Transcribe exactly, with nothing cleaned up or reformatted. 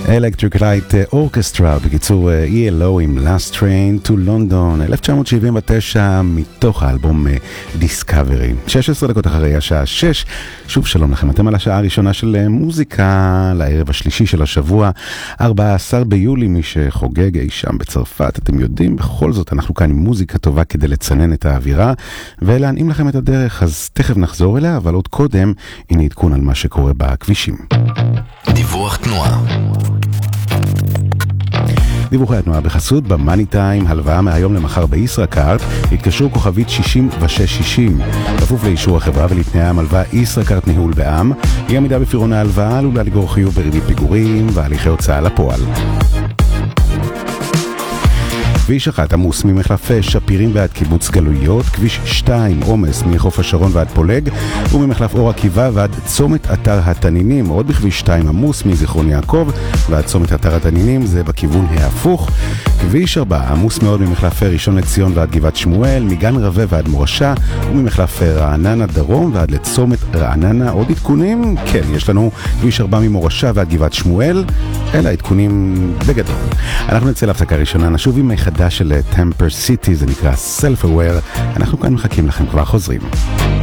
Electric Light Orchestra, בקיצור E L O עם Last Train to London, אלף תשע מאות שבעים ותשע, מתוך האלבום Discovery. שש עשרה דקות אחרי השעה שש, שוב שלום לכם, אתם על השעה הראשונה של מוזיקה, לערב השלישי של השבוע, ארבעה עשר ביולי, מי שחוגג אי שם בצרפת, אתם יודעים, בכל זאת אנחנו כאן עם מוזיקה טובה כדי לצנן את האווירה, ולהנעים לכם את הדרך, אז תכף נחזור אליה, אבל עוד קודם, הנה עדכון על מה שקורה בכבישים. דיווח תנועה. דיווחי התנועה בחסות במאני טיים, הלוואה מהיום למחר בישראכרט, התקשרו כוכבית שישים ושש שישים, כפוף לאישור החברה ולתנאי המלווה. ישראכרט ניהול בע"מ, אי עמידה בפירעון ההלוואה עלולה לגרור חיוב בריבית פיגורים והליכי הוצאה לפועל. כביש אחת עמוס ממחלף שפירים ועד קיבוץ גלויות, כביש שתיים עומס מחוף השרון ועד פולג, וממחלף אור עקיבא ועד צומת אתר התנינים. עוד בכביש שתיים עמוס מזיכרון יעקב ועד צומת אתר התנינים, זה בכיוון ההפוך. כביש ארבע עמוס מאוד ממחלף ראשון לציון ועד גבעת שמואל, מגן רווה ועד מורשה, וממחלף רעננה דרום ועד לצומת רעננה. עוד עדכונים? כן, יש לנו כביש ארבע ממורשה ועד גבעת שמואל. אלה עדכונים בגדול. אנחנו נצא להפסקה ראשונה, נשוב עם חדש של טמפר סיטי, זה נקרא Self Aware. אנחנו כאן מחכים לכם, כבר חוזרים.